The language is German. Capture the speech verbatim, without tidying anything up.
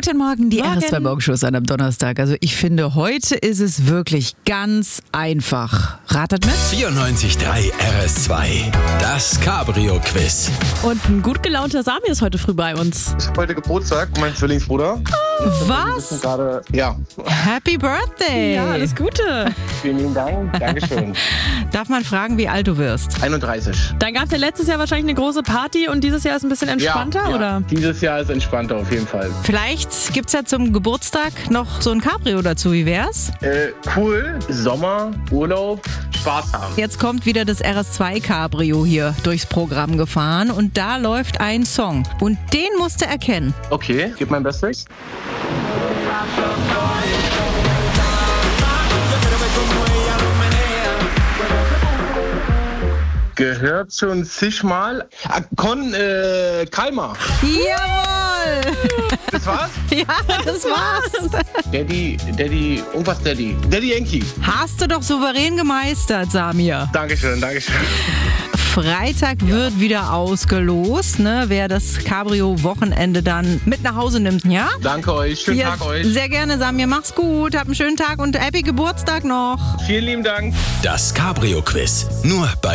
Guten Morgen, die Morgen. R S zwei Morgenshow an einem Donnerstag. Also ich finde, heute ist es wirklich ganz einfach. Ratet mit? vierundneunzig Komma drei R S zwei. Das Cabrio-Quiz. Und ein gut gelaunter Sami ist heute früh bei uns. Ich habe heute Geburtstag, mein Zwillingsbruder. Was? Gerade, ja, Happy Birthday! Ja, alles Gute. vielen lieben Dank. Dankeschön. Darf man fragen, wie alt du wirst? einunddreißig. Dann gab es ja letztes Jahr wahrscheinlich eine große Party und dieses Jahr ist ein bisschen entspannter, ja, ja. oder? Dieses Jahr ist entspannter auf jeden Fall. Vielleicht gibt's ja zum Geburtstag noch so ein Cabrio dazu. Wie wär's? Äh, cool, Sommer, Urlaub, Spaß haben. Jetzt kommt wieder das R S zwei Cabrio hier durchs Programm gefahren und da läuft ein Song. Und den musst du erkennen. Okay, gib mein Bestes. Gehört schon zigmal. Ah, Con äh, Kalmar. Jawohl! Das war's? Ja, das war's. Daddy, Daddy, irgendwas Daddy. Daddy Yankee. Hast du doch souverän gemeistert, Samir. Dankeschön, Dankeschön. Freitag wird wieder ausgelost, ne, wer das Cabrio-Wochenende dann mit nach Hause nimmt, ja? Danke euch, schönen Ja, Tag euch. sehr gerne, Samir. Mach's gut, hab einen schönen Tag und happy Geburtstag noch. Vielen lieben Dank. Das Cabrio-Quiz. Nur bei